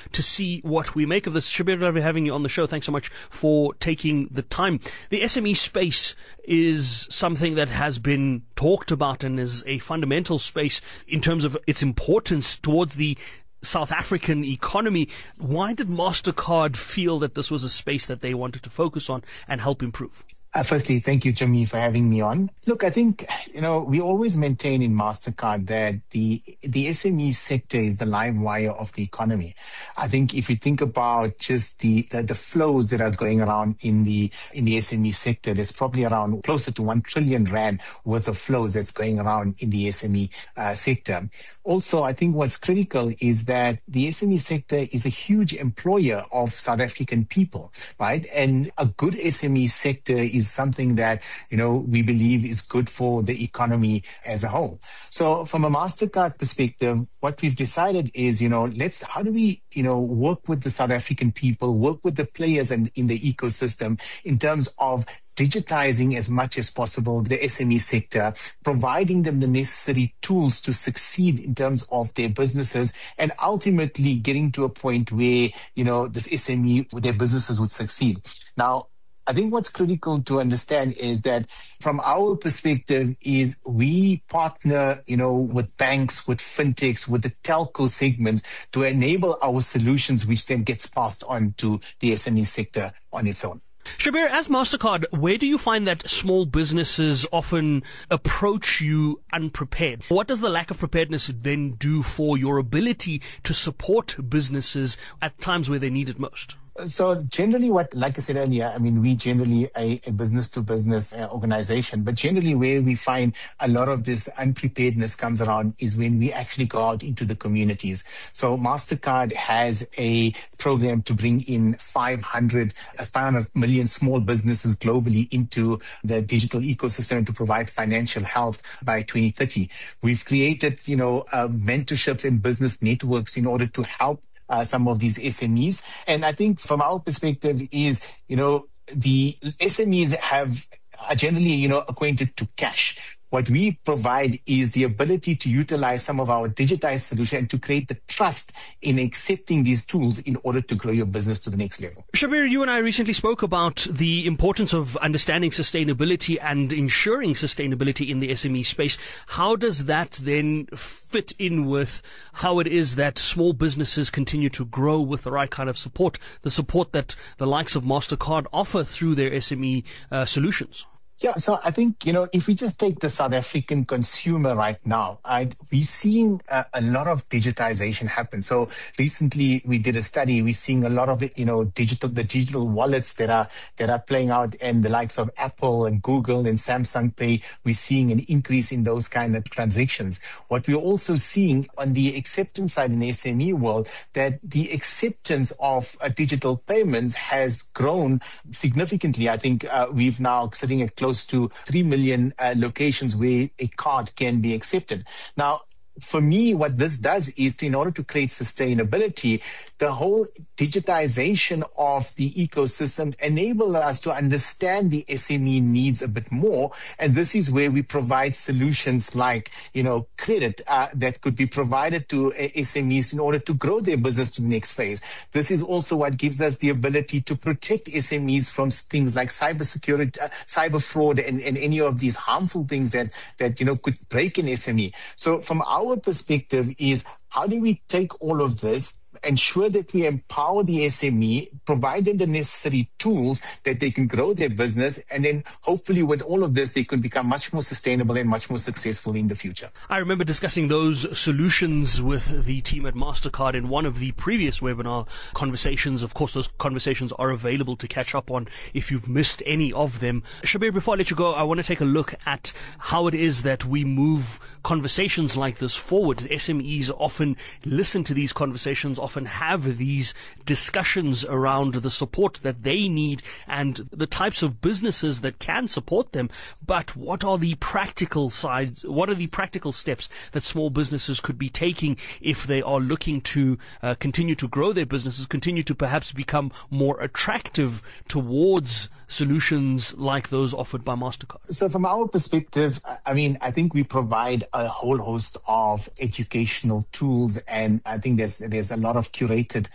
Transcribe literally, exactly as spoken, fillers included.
to see what we make of this. Shabir, lovely having you on the show. Thanks so much for taking the time. The S M E space is something that has been talked about and is a fundamental space in terms of its importance towards the South African economy. Why did MasterCard feel that this was a space that they wanted to focus on and help improve? Uh, firstly, thank you, Jimmy, for having me on. Look, I think, you know, we always maintain in MasterCard that the the S M E sector is the live wire of the economy. I think if you think about just the, the, the flows that are going around in the in the S M E sector, there's probably around closer to one trillion rand worth of flows that's going around in the S M E uh, sector. Also, I think what's critical is that the S M E sector is a huge employer of South African people, right? And a good S M E sector is something that, you know, we believe is good for the economy as a whole. So from a MasterCard perspective, what we've decided is, you know, let's, how do we, you know, work with the South African people, work with the players in, in the ecosystem in terms of digitizing as much as possible the S M E sector, providing them the necessary tools to succeed in terms of their businesses, and ultimately getting to a point where, you know, this S M E, their businesses would succeed. Now, I think what's critical to understand is that from our perspective is we partner, you know, with banks, with fintechs, with the telco segments to enable our solutions, which then gets passed on to the S M E sector on its own. Shabir, as MasterCard, where do you find that small businesses often approach you unprepared? What does the lack of preparedness then do for your ability to support businesses at times where they need it most? So generally what, like I said earlier, I mean, we generally a, a business-to-business uh, organization, but generally where we find a lot of this unpreparedness comes around is when we actually go out into the communities. So MasterCard has a program to bring in five hundred, five hundred million small businesses globally into the digital ecosystem to provide financial health by twenty thirty. We've created, you know, uh, mentorships and business networks in order to help Uh, some of these S M Es. And I think from our perspective is, you know, the S M Es have are generally, you know, acquainted to cash. What we provide is the ability to utilize some of our digitized solution and to create the trust in accepting these tools in order to grow your business to the next level. Shabir, you and I recently spoke about the importance of understanding sustainability and ensuring sustainability in the S M E space. How does that then fit in with how it is that small businesses continue to grow with the right kind of support, the support that the likes of MasterCard offer through their S M E uh, solutions? Yeah, so I think, you know, if we just take the South African consumer right now, I, we're seeing a, a lot of digitization happen. So recently we did a study, we're seeing a lot of it, you know, digital, the digital wallets that are, that are playing out, and the likes of Apple and Google and Samsung Pay, we're seeing an increase in those kind of transactions. What we're also seeing on the acceptance side in the S M E world, that the acceptance of uh, digital payments has grown significantly. I think uh, we've now sitting at close to three million uh, locations where a card can be accepted. Now, for me, what this does is to, in order to create sustainability, the whole digitization of the ecosystem enable us to understand the S M E needs a bit more. And this is where we provide solutions like, you know, credit uh, that could be provided to uh, S M Es in order to grow their business to the next phase. This is also what gives us the ability to protect S M Es from things like cybersecurity, uh, cyber fraud, and, and any of these harmful things that, that, you know, could break an S M E. So from our perspective is, how do we take all of this, ensure that we empower the S M E, provide them the necessary tools that they can grow their business, and then hopefully with all of this, they can become much more sustainable and much more successful in the future. I remember discussing those solutions with the team at MasterCard in one of the previous webinar conversations. Of course, those conversations are available to catch up on if you've missed any of them. Shabir, before I let you go, I want to take a look at how it is that we move conversations like this forward. S M Es often listen to these conversations, often have these discussions around the support that they need and the types of businesses that can support them. But what are the practical sides? What are the practical steps that small businesses could be taking if they are looking to uh, continue to grow their businesses, continue to perhaps become more attractive towards solutions like those offered by MasterCard? So from our perspective, I mean, I think we provide a whole host of educational tools, and I think there's there's a lot of curated